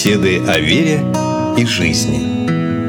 Беседы о вере и жизни.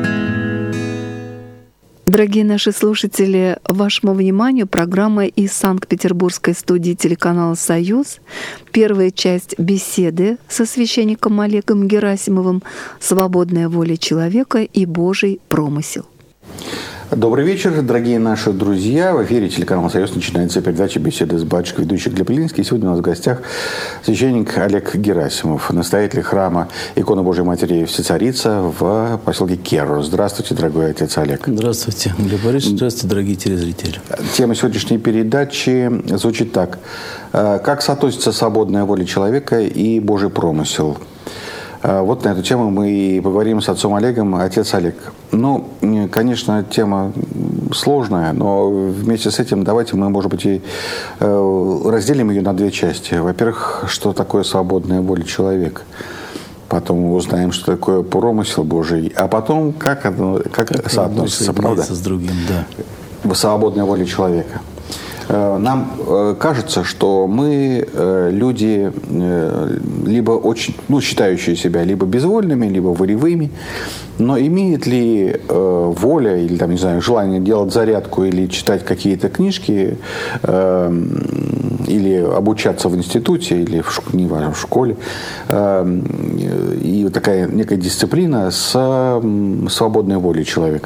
Дорогие наши слушатели, вашему вниманию программа из Санкт-Петербургской студии телеканала «Союз». Первая часть беседы со священником Олегом Герасимовым «Свободная воля человека и Божий промысел». Добрый вечер, дорогие наши друзья. В эфире телеканала «Союз» начинается передача «Беседы с батюшкой», ведущий Глеб Ильинский. Сегодня у нас в гостях священник Олег Герасимов, настоятель храма Иконы Божией Матери Всецарица в поселке Керу. Здравствуйте, дорогой отец Олег. Здравствуйте, Глеб Борисович. Здравствуйте, дорогие телезрители. Тема сегодняшней передачи звучит так. Как соотносится свободная воля человека и Божий промысел? Вот на эту тему мы и поговорим с отцом Олегом. Отец Олег, конечно, тема сложная, но вместе с этим давайте мы, может быть, и разделим ее на две части. Во-первых, что такое свободная воля человека? Потом мы узнаем, что такое промысел Божий. А потом, как соотносится, правда? С другим, да. Свободная воля человека. Нам кажется, что мы люди либо очень, считающие себя либо безвольными, либо волевыми, но имеет ли воля или, желание делать зарядку или читать какие-то книжки, или обучаться в институте, или в школе, и такая некая дисциплина с свободной волей человека?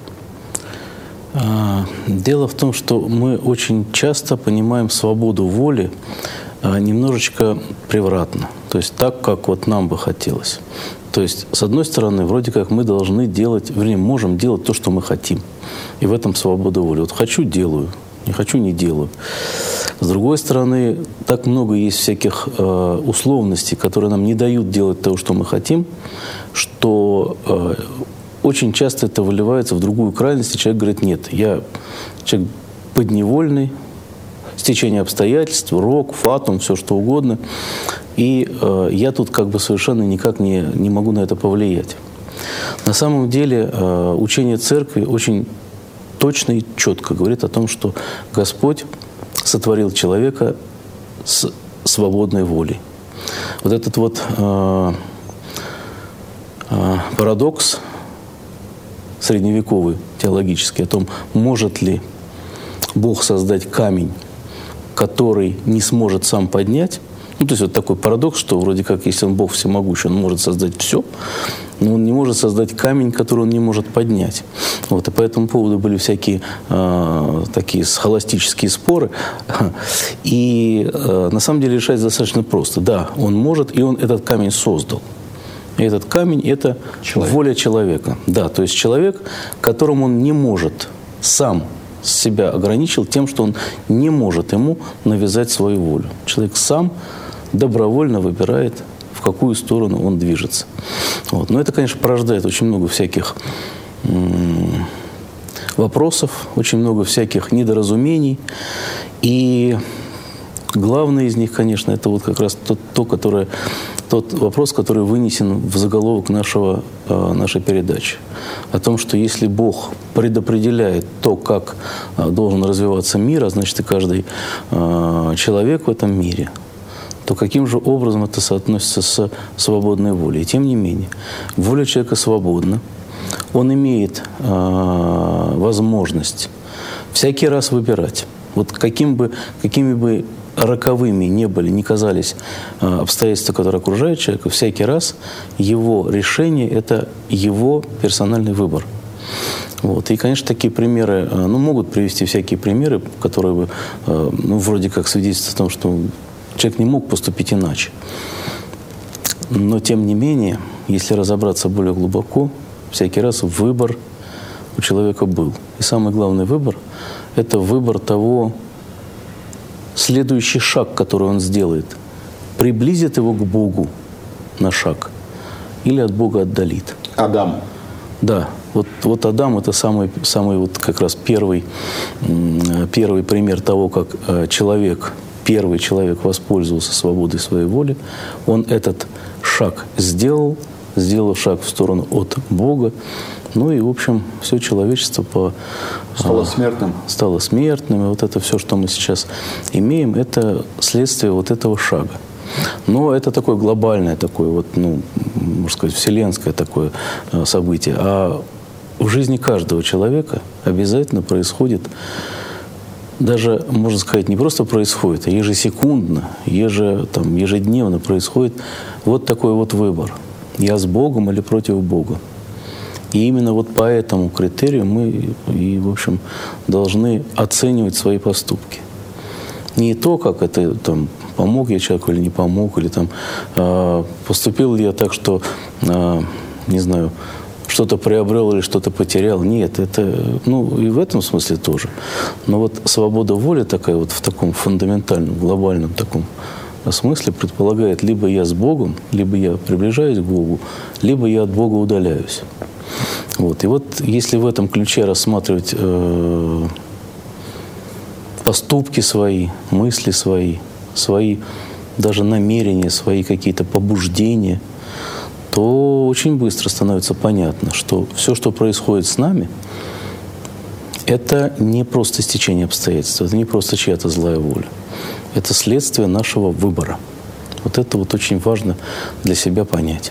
Дело в том, что мы очень часто понимаем свободу воли немножечко превратно. То есть так, как вот нам бы хотелось. То есть, с одной стороны, вроде как мы должны делать, можем делать то, что мы хотим. И в этом свобода воли. Вот хочу – делаю, не хочу – не делаю. С другой стороны, так много есть всяких условностей, которые нам не дают делать того, что мы хотим, что очень часто это выливается в другую крайность, и человек говорит: нет, я человек подневольный, стечение обстоятельств, рок, фатум, все что угодно, и я тут совершенно никак не могу на это повлиять. На самом деле учение церкви очень точно и четко говорит о том, что Господь сотворил человека с свободной волей. Вот этот вот парадокс средневековый, теологический, о том, может ли Бог создать камень, который не сможет сам поднять. То есть вот такой парадокс, что вроде как, если он Бог всемогущий, он может создать все, но он не может создать камень, который он не может поднять. Вот, и по этому поводу были всякие такие схоластические споры. И на самом деле решать достаточно просто. Да, он может, и он этот камень создал. И этот камень – это воля человека. Да, то есть человек, которому он не может, сам себя ограничил тем, что он не может ему навязать свою волю. Человек сам добровольно выбирает, в какую сторону он движется. Вот. Но это, конечно, порождает очень много всяких вопросов, очень много всяких недоразумений. И главное из них, конечно, это вот как раз тот вопрос, который вынесен в заголовок нашей передачи. О том, что если Бог предопределяет то, как должен развиваться мир, а значит и каждый человек в этом мире, то каким же образом это соотносится с свободной волей? И тем не менее, воля человека свободна. Он имеет возможность всякий раз выбирать. Вот какими бы роковыми не казались обстоятельства, которые окружают человека, всякий раз его решение – это его персональный выбор. Вот. И, конечно, такие примеры, могут привести всякие примеры, которые бы, вроде как свидетельствуют о том, что человек не мог поступить иначе. Но, тем не менее, если разобраться более глубоко, всякий раз выбор у человека был. И самый главный выбор – это выбор того, следующий шаг, который он сделает, приблизит его к Богу на шаг или от Бога отдалит. Адам. Да, вот Адам – это самый вот как раз первый пример того, как первый человек воспользовался свободой своей воли. Он этот шаг сделал, сделав шаг в сторону от Бога. Ну и, в общем, все человечество стало смертным. Стало смертным. И вот это все, что мы сейчас имеем, это следствие вот этого шага. Но это такое глобальное, такое вот, ну, можно сказать, вселенское такое событие. А в жизни каждого человека обязательно происходит, даже, можно сказать, не просто происходит, а ежесекундно, ежедневно происходит вот такой вот выбор. Я с Богом или против Бога. И именно вот по этому критерию мы и, в общем, должны оценивать свои поступки. Не то, как это там, помог я человеку или не помог, или там поступил ли я так, что, не знаю, что-то приобрел или что-то потерял. Нет, это, ну, и в этом смысле тоже. Но вот свобода воли такая вот в таком фундаментальном, глобальном таком смысле предполагает, либо я с Богом, либо я приближаюсь к Богу, либо я от Бога удаляюсь. Вот. И вот если в этом ключе рассматривать поступки свои, мысли свои даже намерения, свои какие-то побуждения, то очень быстро становится понятно, что все, что происходит с нами, это не просто стечение обстоятельств, это не просто чья-то злая воля. Это следствие нашего выбора. Вот это вот очень важно для себя понять.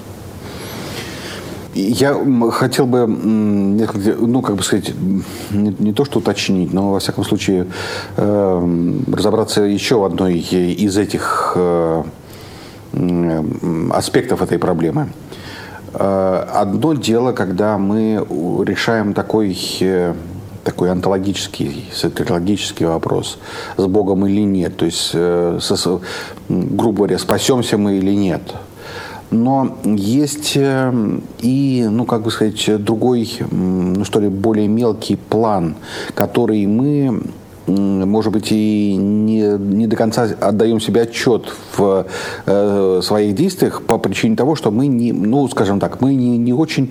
Я хотел бы, ну, как бы сказать, не то что уточнить, но, во всяком случае, разобраться еще в одной из этих аспектов этой проблемы. Одно дело, когда мы решаем такой онтологический, сатирологический вопрос, с Богом или нет, то есть, грубо говоря, спасемся мы или нет. Но есть и, ну, как бы сказать, другой, ну, что ли, более мелкий план, который мы, может быть, и не до конца отдаем себе отчет в своих действиях по причине того, что мы не, ну, скажем так, мы не очень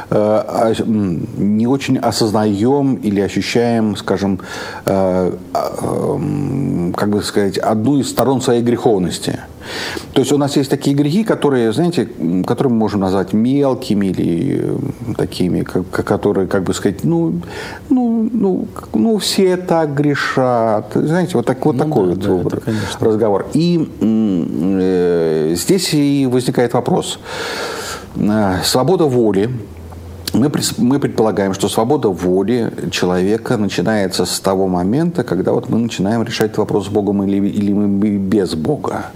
осознаем или ощущаем, скажем, как бы сказать, одну из сторон своей греховности. То есть у нас есть такие грехи, которые, знаете, которые мы можем назвать мелкими или такими, которые, как бы сказать, ну, все так грешат. Знаете, вот такой вот разговор. И здесь и возникает вопрос. Свобода воли. Мы предполагаем, что свобода воли человека начинается с того момента, когда вот мы начинаем решать вопрос с Богом или мы без Бога.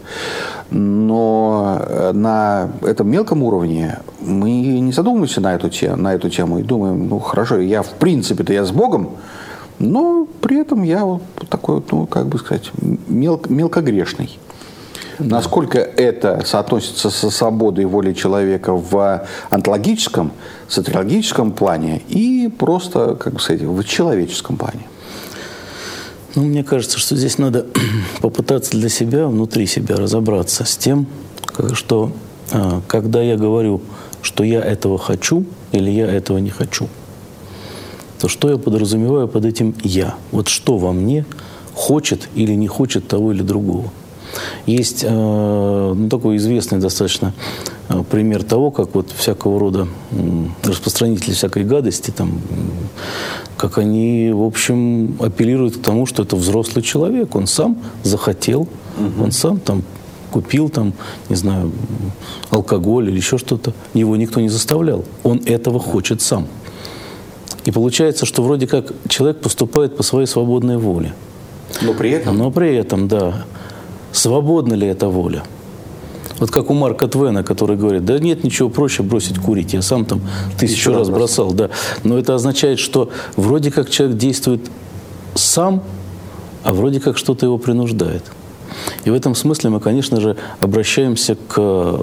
Но на этом мелком уровне мы не задумываемся на эту тему и думаем, ну хорошо, я в принципе-то я с Богом, но при этом я вот такой, ну как бы сказать, мелкогрешный. Насколько это соотносится со свободой воли человека в онтологическом, сатирологическом плане и просто, как бы сказать, в человеческом плане? Ну, мне кажется, что здесь надо попытаться для себя, внутри себя разобраться с тем, что когда я говорю, что я этого хочу или я этого не хочу, то что я подразумеваю под этим «я»? Вот что во мне хочет или не хочет того или другого? Есть такой известный достаточно пример того, как вот всякого рода распространители всякой гадости, там, как они, в общем, апеллируют к тому, что это взрослый человек, он сам захотел, он сам там купил, там, не знаю, алкоголь или еще что-то, его никто не заставлял, он этого хочет сам. И получается, что вроде как человек поступает по своей свободной воле. Но при этом, да. Свободна ли эта воля? Вот как у Марка Твена, который говорит, да нет ничего проще бросить курить, я сам там 1000 раз бросал. Да. Но это означает, что вроде как человек действует сам, а вроде как что-то его принуждает. И в этом смысле мы, конечно же, обращаемся к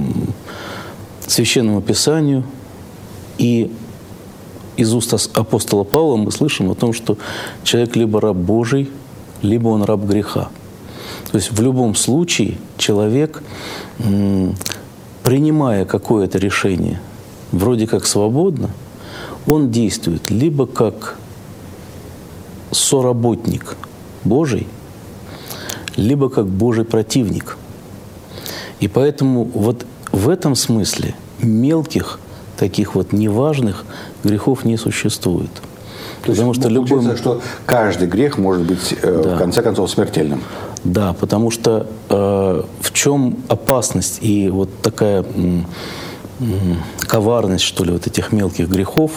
Священному Писанию, и из уст апостола Павла мы слышим о том, что человек либо раб Божий, либо он раб греха. То есть в любом случае человек, принимая какое-то решение, вроде как свободно, он действует либо как соработник Божий, либо как Божий противник. И поэтому вот в этом смысле мелких, таких вот неважных грехов не существует. То есть, что каждый грех может быть, в конце концов, смертельным. Да, потому что в чем опасность и вот такая коварность, что ли, вот этих мелких грехов.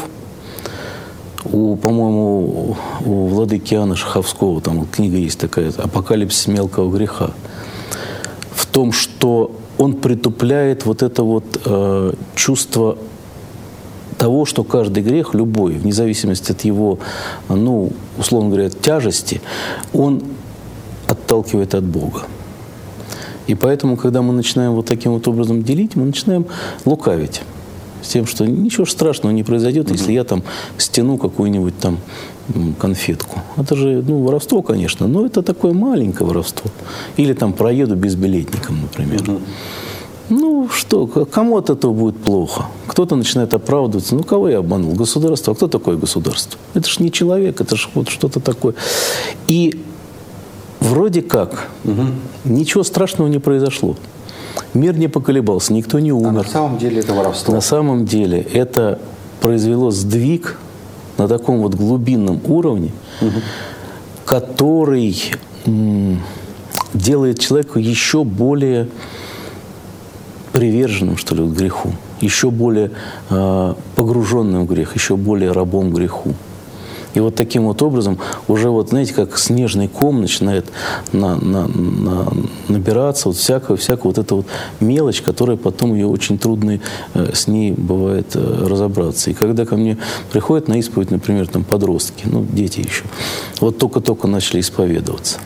По-моему, у владыки Иоанна Шаховского, там вот книга есть такая «Апокалипсис мелкого греха», в том, что он притупляет вот это вот чувство того, что каждый грех, любой, вне зависимости от его, ну, условно говоря, тяжести, он отталкивает от Бога. И поэтому, когда мы начинаем вот таким вот образом делить, мы начинаем лукавить. С тем, что ничего страшного не произойдет, если я там стяну какую-нибудь там конфетку. Это же, ну, воровство, конечно, но это такое маленькое воровство. Или там проеду безбилетником, например. Ну что, кому от этого будет плохо? Кто-то начинает оправдываться. Ну, кого я обманул? Государство. А кто такое государство? Это же не человек, это же вот что-то такое. И вроде как ничего страшного не произошло. Мир не поколебался, никто не умер. А на самом деле это воровство. На самом деле это произвело сдвиг на таком вот глубинном уровне, который делает человека еще более приверженным, что ли, к греху, еще более погруженным в грех, еще более рабом греху. И вот таким вот образом уже, вот, знаете, как снежный ком начинает набираться, вот всякая вот эта вот мелочь, которая потом ее очень трудно с ней бывает разобраться. И когда ко мне приходят на исповедь, например, там подростки, ну, дети еще, вот только-только начали исповедоваться.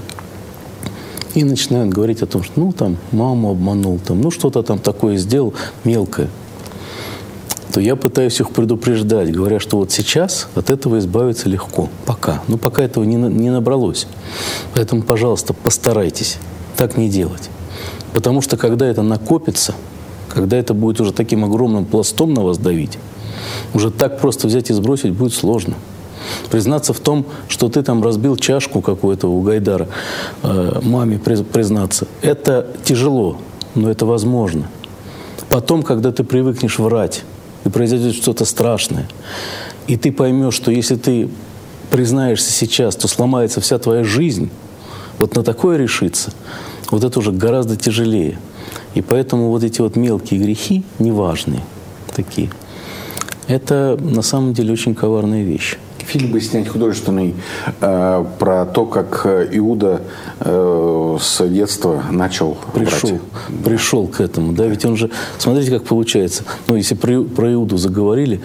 И начинают говорить о том, что, ну, там, маму обманул, там, ну, что-то там такое сделал мелкое. То я пытаюсь их предупреждать, говоря, что вот сейчас от этого избавиться легко. Пока. Но пока этого не набралось. Поэтому, пожалуйста, постарайтесь так не делать. Потому что, когда это накопится, когда это будет уже таким огромным пластом на вас давить, уже так просто взять и сбросить будет сложно. Признаться в том, что ты там разбил чашку какую-то у Гайдара, маме признаться, это тяжело, но это возможно. Потом, когда ты привыкнешь врать, и произойдет что-то страшное, и ты поймешь, что если ты признаешься сейчас, то сломается вся твоя жизнь, вот на такое решиться, вот это уже гораздо тяжелее. И поэтому вот эти вот мелкие грехи, неважные такие, это на самом деле очень коварная вещь. Фильм бы снять художественный про то, как Иуда с детства начал пришел к этому, да, ведь он же, смотрите, как получается, ну, если про Иуду заговорили,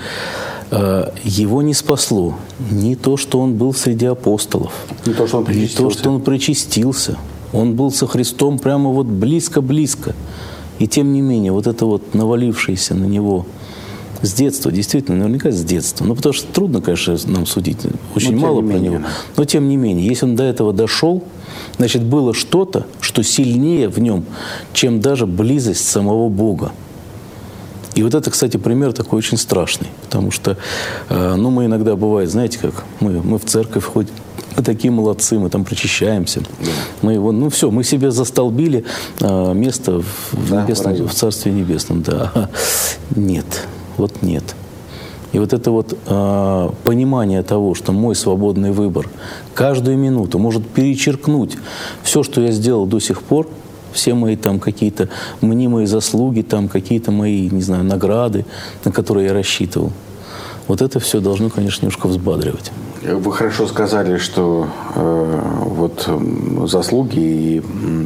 его не спасло не то, что он был среди апостолов, не то, что он причастился, он был со Христом прямо вот близко-близко, и тем не менее, вот это вот навалившееся на него с детства, действительно, наверняка с детства. Ну, потому что трудно, конечно, нам судить. Очень мало про него. Но, тем не менее, если он до этого дошел, значит, было что-то, что сильнее в нем, чем даже близость самого Бога. И вот это, кстати, пример такой очень страшный. Потому что, ну, мы иногда, бывает, знаете, как мы в церковь ходим, мы такие молодцы, мы там причащаемся. Да. Мы его, ну все, мы себе застолбили место в Царстве Небесном. Да. Нет. Вот нет. И вот это вот понимание того, что мой свободный выбор каждую минуту может перечеркнуть все, что я сделал до сих пор, все мои там какие-то мнимые заслуги, там какие-то мои, не знаю, награды, на которые я рассчитывал. Вот это все должно, конечно, немножко взбадривать. Вы хорошо сказали, что вот заслуги и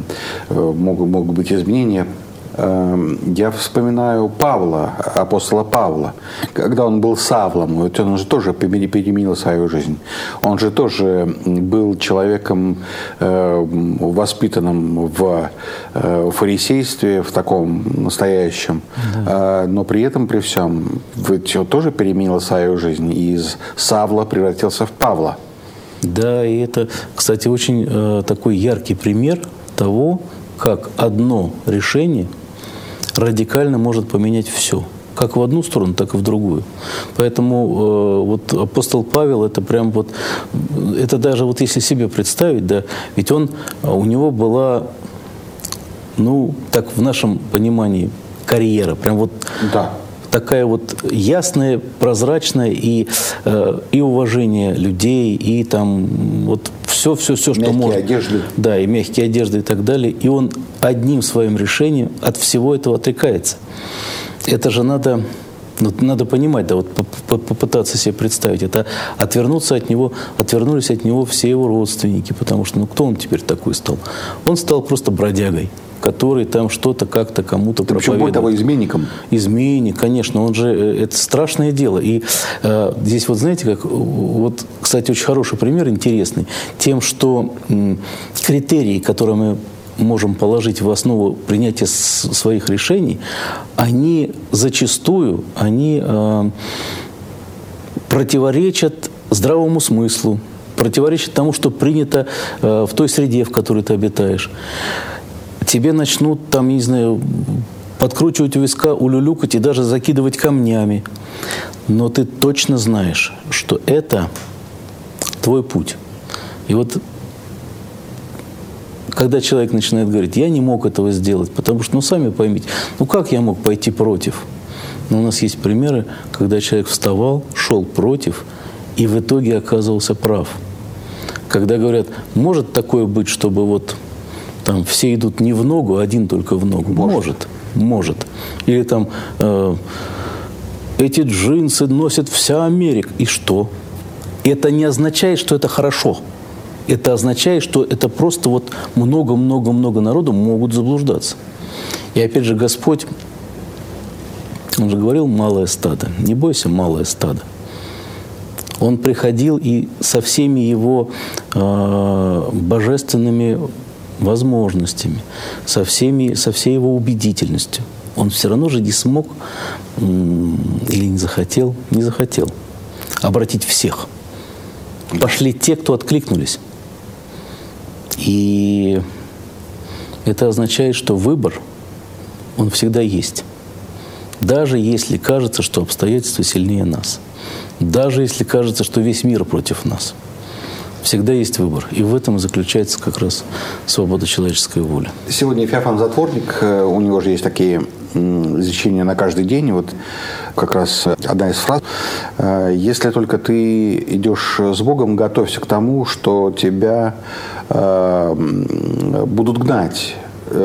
могут быть изменения. Я вспоминаю Павла, апостола Павла, когда он был Савлом, он же тоже переменил свою жизнь. Он же тоже был человеком, воспитанным в фарисействе, в таком настоящем, но при этом, при всем, ведь он тоже переменил свою жизнь, и из Савла превратился в Павла. Да, и это, кстати, очень такой яркий пример того, как одно решение радикально может поменять все. Как в одну сторону, так и в другую. Поэтому вот апостол Павел, это прям вот, это даже вот если себе представить, да, ведь у него была, ну, так в нашем понимании, карьера, прям вот такая вот ясная, прозрачная, и уважение людей, и там вот все, что можно. Мягкие одежды. Да, и мягкие одежды и так далее. И он одним своим решением от всего этого отрекается. Это же надо понимать, да, вот попытаться себе представить. Это отвернулись от него все его родственники, потому что, кто он теперь такой стал? Он стал просто бродягой, который там что-то как-то кому-то проповедует. Более того, изменником. Изменник, конечно, он же, это страшное дело. И здесь вот знаете, кстати, очень хороший пример, интересный, тем, что критерии, которые мы можем положить в основу принятия своих решений, они зачастую противоречат здравому смыслу, противоречат тому, что принято в той среде, в которой ты обитаешь. Тебе начнут, подкручивать у виска, улюлюкать и даже закидывать камнями. Но ты точно знаешь, что это твой путь. И вот когда человек начинает говорить, я не мог этого сделать, потому что, сами поймите, как я мог пойти против? Но у нас есть примеры, когда человек вставал, шел против и в итоге оказывался прав. Когда говорят, может такое быть, чтобы все идут не в ногу, а один только в ногу? Может. Или эти джинсы носит вся Америка. И что? Это не означает, что это хорошо. Это означает, что это просто много-много-много народу могут заблуждаться. И опять же Господь, Он же говорил, малое стадо. Не бойся, малое стадо. Он приходил и со всеми его божественными возможностями, со всей его убедительностью. Он все равно же не смог или не захотел обратить всех. Пошли те, кто откликнулись. И это означает, что выбор, он всегда есть. Даже если кажется, что обстоятельства сильнее нас. Даже если кажется, что весь мир против нас. Всегда есть выбор. И в этом заключается как раз свобода человеческой воли. Сегодня Феофан Затворник, у него же есть такие изречения на каждый день. Как раз одна из фраз. Если только ты идешь с Богом, готовься к тому, что тебя будут гнать.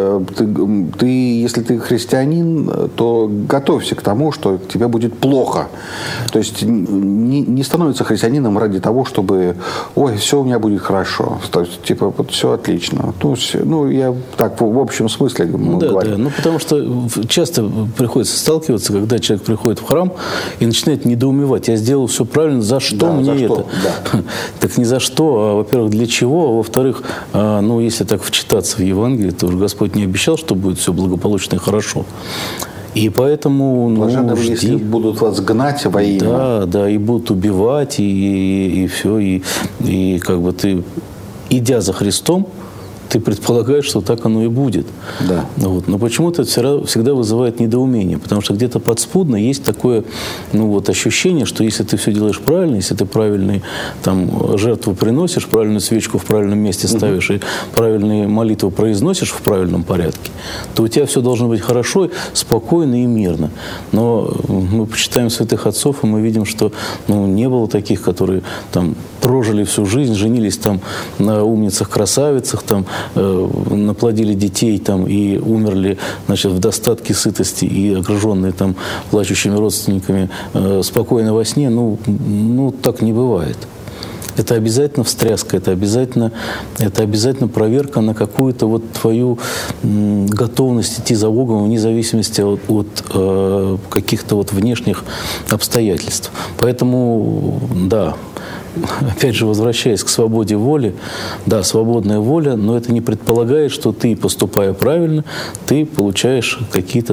Если ты христианин, то готовься к тому, что тебе будет плохо. То есть не становится христианином ради того, чтобы все у меня будет хорошо. То есть, все отлично. Я так в общем смысле говорю. Да. Потому что часто приходится сталкиваться, когда человек приходит в храм и начинает недоумевать. Я сделал все правильно, за что мне это? Да. Так не за что, во-первых, для чего, а во-вторых, если так вчитаться в Евангелие, то уже Господь не обещал, что будет все благополучно и хорошо. И поэтому... Блаженны вы, если будут вас гнать во имя. Да, и будут убивать, и все. И ты, идя за Христом, ты предполагаешь, что так оно и будет. Да. Но почему-то это всегда вызывает недоумение, потому что где-то подспудно есть такое ощущение, что если ты все делаешь правильно, если ты правильные жертву приносишь, правильную свечку в правильном месте ставишь и правильные молитвы произносишь в правильном порядке, то у тебя все должно быть хорошо, спокойно и мирно. Но мы почитаем святых отцов, и мы видим, что не было таких, которые прожили всю жизнь, женились на умницах, красавицах, наплодили детей и умерли, в достатке, сытости и окруженные плачущими родственниками спокойно во сне. Так не бывает. Это обязательно встряска, это обязательно проверка на какую-то твою готовность идти за Богом вне зависимости от каких-то внешних обстоятельств. Поэтому, да, опять же, возвращаясь к свободе воли, да, свободная воля, но это не предполагает, что ты, поступая правильно, ты получаешь какие-то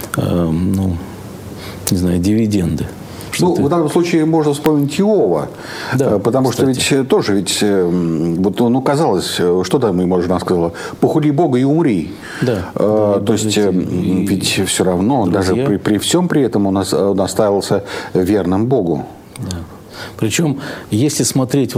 дивиденды. В данном случае можно вспомнить Иова, потому что казалось, что там ему жена сказала, похули Бога и умри. Да. То есть, ведь все равно, даже при всем при этом он оставался верным Богу. Да. Причем, если смотреть,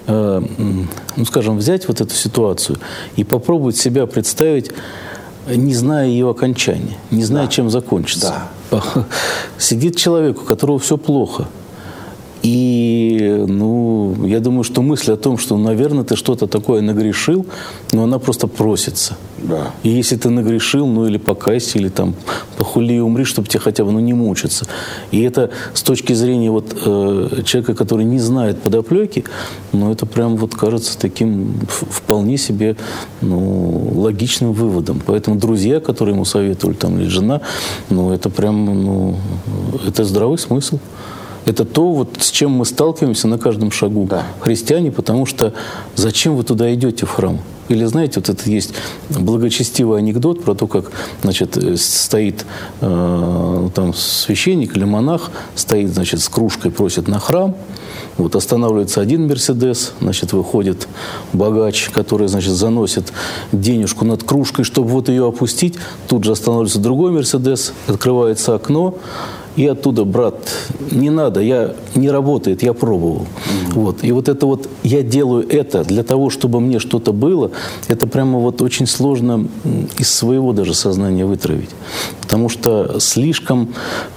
взять эту ситуацию и попробовать себя представить, не зная ее окончания, не зная, чем закончится. Да. Сидит человек, у которого все плохо, И, я думаю, что мысль о том, что, наверное, ты что-то такое нагрешил, но она просто просится. Да. И если ты нагрешил, или покайся, или там похули и умри, чтобы тебе хотя бы не мучиться. И это с точки зрения человека, который не знает подоплеки, это прям кажется таким вполне себе логичным выводом. Поэтому друзья, которые ему советовали, или жена, это прям, это здравый смысл. Это то, с чем мы сталкиваемся на каждом шагу, да. Христиане, потому что зачем вы туда идете в храм? Или, знаете, это есть благочестивый анекдот про то, как, стоит священник или монах, стоит, с кружкой, просит на храм, останавливается один Мерседес, выходит богач, который, заносит денежку над кружкой, чтобы ее опустить, тут же останавливается другой Мерседес, открывается окно, и оттуда: брат, не надо, не работает, я пробовал. И это я делаю это для того, чтобы мне что-то было, это прямо очень сложно из своего даже сознания вытравить. Потому что слишком,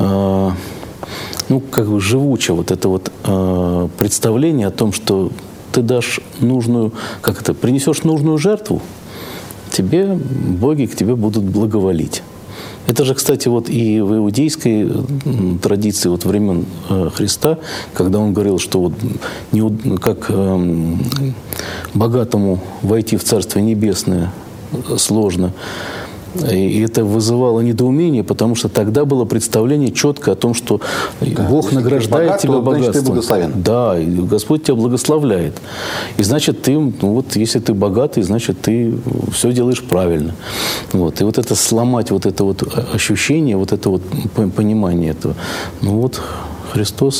живуче это представление о том, что ты дашь принесешь нужную жертву, боги к тебе будут благоволить. Это же, кстати, и в иудейской традиции времен Христа, когда он говорил, что как богатому войти в Царствие Небесное сложно, и это вызывало недоумение, потому что тогда было представление четкое о том, что Бог награждает тебя богатством. Значит, ты благословен. Да, и Господь тебя благословляет. И значит, ты, если ты богатый, значит, ты все делаешь правильно. И это сломать это ощущение, это понимание этого. Христос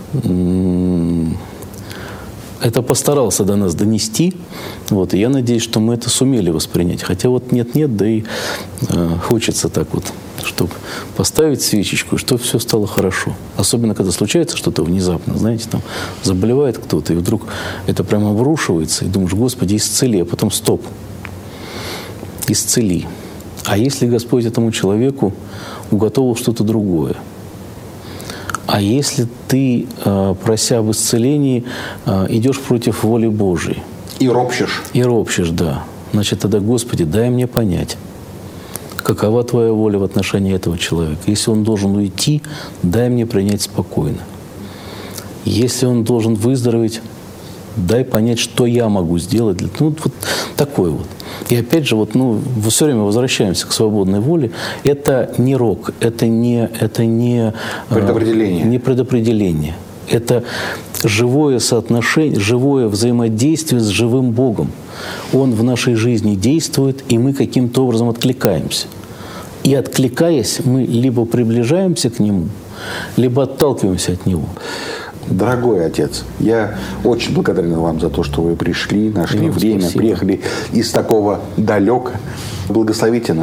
это постарался до нас донести. И я надеюсь, что мы это сумели воспринять. Хотя нет-нет, да и хочется так чтобы поставить свечечку, и чтобы все стало хорошо. Особенно, когда случается что-то внезапно, знаете, заболевает кто-то, и вдруг это прямо обрушивается, и думаешь: Господи, исцели, а потом стоп. Исцели. А если Господь этому человеку уготовил что-то другое? А если ты, прося об исцелении, идешь против воли Божией? И ропщешь. И ропщешь, да. Значит, тогда: Господи, дай мне понять, какова Твоя воля в отношении этого человека. Если он должен уйти, дай мне принять спокойно. Если он должен выздороветь, дай понять, что я могу сделать. Такое И опять же, все время возвращаемся к свободной воле. Это не рок, это не предопределение. Не предопределение. Это живое соотношение, живое взаимодействие с живым Богом. Он в нашей жизни действует, и мы каким-то образом откликаемся. И откликаясь, мы либо приближаемся к Нему, либо отталкиваемся от Него. Дорогой отец, я очень благодарен вам за то, что вы пришли, нашли время, приехали из такого далека. Благословите нас.